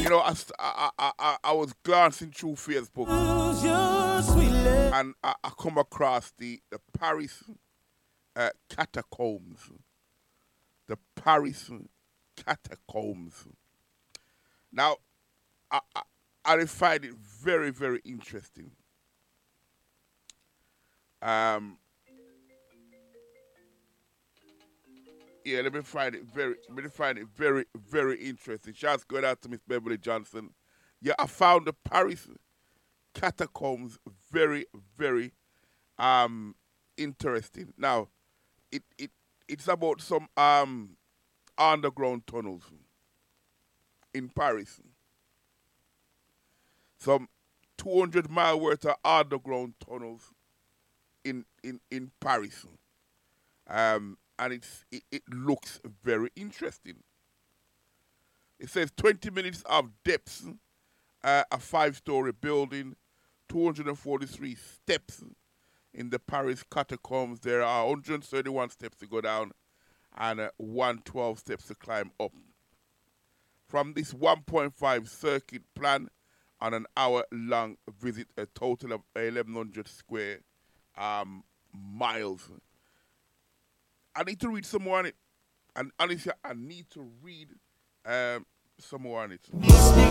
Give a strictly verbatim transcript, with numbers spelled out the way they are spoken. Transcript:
You know, I, st- I, I, I, I was glancing through Facebook and I, I come across the, the Paris uh, catacombs. The Paris catacombs. Now, I, I, I find it very, very interesting. Um, yeah, let me find it very, let me find it very, very interesting. Shouts going out to Miss Beverly Johnson. Yeah, I found the Paris catacombs very, very um interesting. Now, it it it's about some um underground tunnels in Paris. Some two hundred mile worth of underground tunnels in in in Paris. Um, and it's it, it looks very interesting. It says twenty minutes of depths, uh, a five-story building, two hundred forty-three steps in the Paris catacombs. There are one hundred thirty-one steps to go down and uh, one hundred twelve steps to climb up. From this one point five circuit plan on an hour-long visit, a total of eleven hundred square um, miles. I need to read some more on it. And honestly, I need to read um, some more on it.